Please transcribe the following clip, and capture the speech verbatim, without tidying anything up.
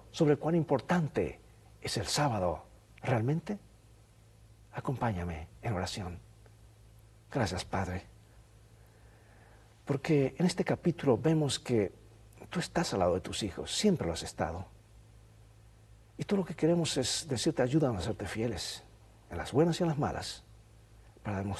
sobre cuán importante es el sábado realmente? Acompáñame en oración. Gracias, Padre, porque en este capítulo vemos que tú estás al lado de tus hijos, siempre lo has estado. Y todo lo que queremos es decirte, ayúdanos a serte fieles, en las buenas y en las malas, para demostrar